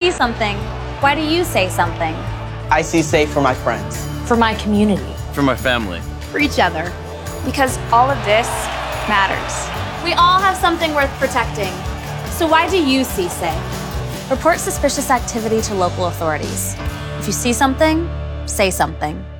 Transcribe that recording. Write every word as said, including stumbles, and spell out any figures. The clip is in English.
see something, why do you say something? I see safe for my friends. For my community. For my family. For each other. Because all of this matters. We all have something worth protecting. So why do you see say? Report suspicious activity to local authorities. If you see something, say something.